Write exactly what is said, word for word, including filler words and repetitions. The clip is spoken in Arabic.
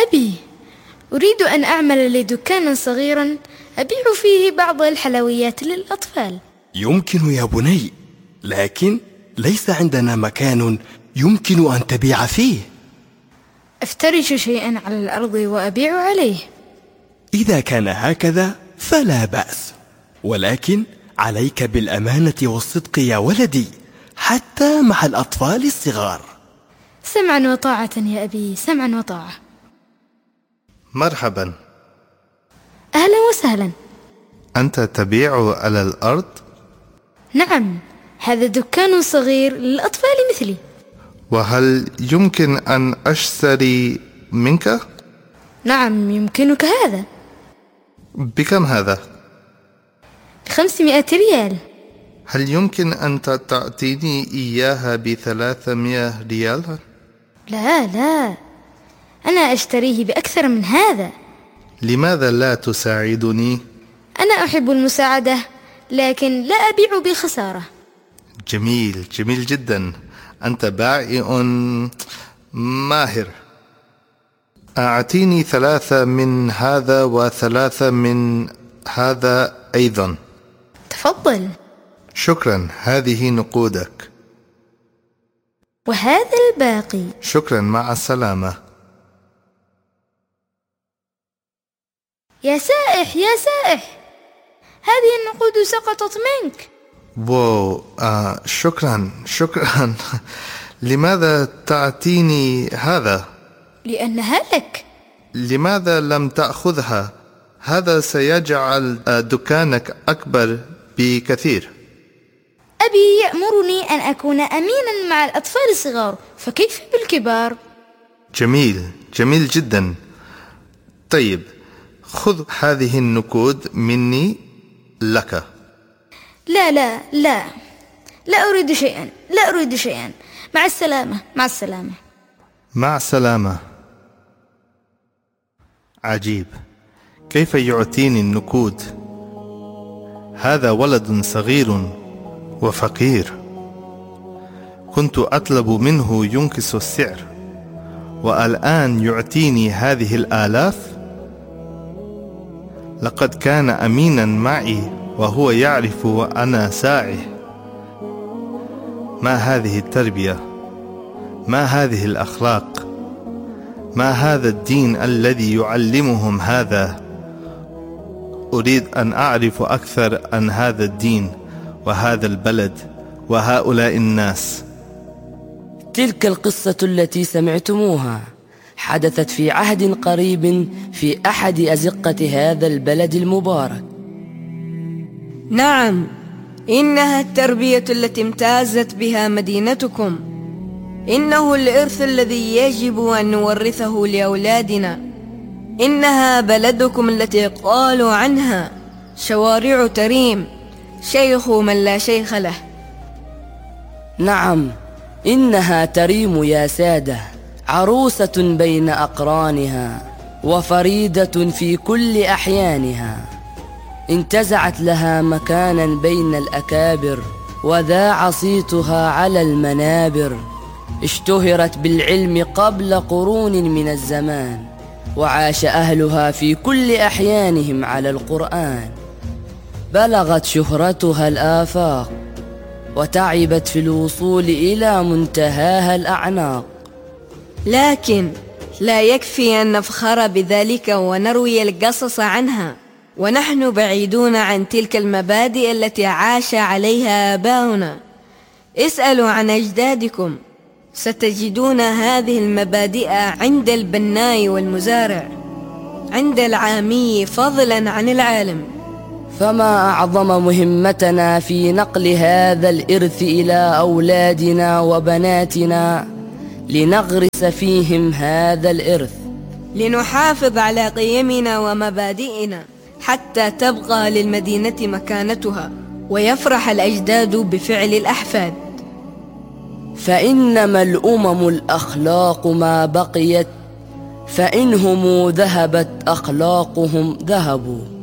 أبي، أريد أن أعمل لي دكانا صغيرا أبيع فيه بعض الحلويات للأطفال. يمكن يا بني، لكن ليس عندنا مكان يمكن أن تبيع فيه. أفترش شيئا على الأرض وأبيع عليه. إذا كان هكذا فلا بأس، ولكن عليك بالأمانة والصدق يا ولدي، حتى مع الأطفال الصغار. سمعا وطاعة يا أبي، سمعا وطاعة. مرحبا. أهلا وسهلا. أنت تبيع على الأرض؟ نعم، هذا دكان صغير للأطفال مثلي. وهل يمكن أن أشتري منك؟ نعم يمكنك هذا. بكم هذا؟ خمسمائة ريال. هل يمكن أن تعطيني إياها بثلاثمائة ريال؟ لا لا، أنا أشتريه بأكثر من هذا. لماذا لا تساعدني؟ أنا أحب المساعدة، لكن لا أبيع بخسارة. جميل جميل جدا، أنت بائع ماهر. أعطيني ثلاثة من هذا وثلاثة من هذا أيضا. تفضل. شكرا، هذه نقودك. وهذا الباقي. شكرا، مع السلامة. يا سائح يا سائح، هذه النقود سقطت منك. واو، آه شكرا شكرا. لماذا تعطيني هذا؟ لأنها لك. لماذا لم تأخذها؟ هذا سيجعل دكانك أكبر بكثير. أبي يأمرني أن أكون أمينا مع الأطفال الصغار، فكيف بالكبار؟ جميل جميل جدا. طيب، خذ هذه النقود مني لك. لا لا لا، لا أريد شيئا، لا أريد شيئا. مع السلامة مع السلامة. مع السلامة. عجيب، كيف يعطيني النقود؟ هذا ولد صغير وفقير. كنت أطلب منه ينقص السعر، والآن يعطيني هذه الآلاف. لقد كان أمينا معي وهو يعرف وأنا ساعي. ما هذه التربية؟ ما هذه الأخلاق؟ ما هذا الدين الذي يعلمهم هذا؟ أريد أن أعرف أكثر عن هذا الدين وهذا البلد وهؤلاء الناس. تلك القصة التي سمعتموها حدثت في عهد قريب في أحد أزقة هذا البلد المبارك. نعم، إنها التربية التي امتازت بها مدينتكم. إنه الإرث الذي يجب أن نورثه لأولادنا. إنها بلدكم التي قالوا عنها شوارع تريم، شيخ من لا شيخ له. نعم، إنها تريم يا سادة، عروسة بين أقرانها وفريدة في كل أحيانها. انتزعت لها مكانا بين الأكابر، وذاع صيتها على المنابر. اشتهرت بالعلم قبل قرون من الزمان، وعاش أهلها في كل أحيانهم على القرآن. بلغت شهرتها الآفاق، وتعبت في الوصول إلى منتهاها الأعناق. لكن لا يكفي أن نفخر بذلك ونروي القصص عنها ونحن بعيدون عن تلك المبادئ التي عاش عليها آباؤنا. اسألوا عن أجدادكم، ستجدون هذه المبادئ عند البناء والمزارع، عند العامي فضلا عن العالم. فما أعظم مهمتنا في نقل هذا الإرث إلى أولادنا وبناتنا، لنغرس فيهم هذا الإرث، لنحافظ على قيمنا ومبادئنا حتى تبقى للمدينة مكانتها، ويفرح الأجداد بفعل الأحفاد. فإنما الأمم الأخلاق ما بقيت، فإنهم ذهبت أخلاقهم ذهبوا.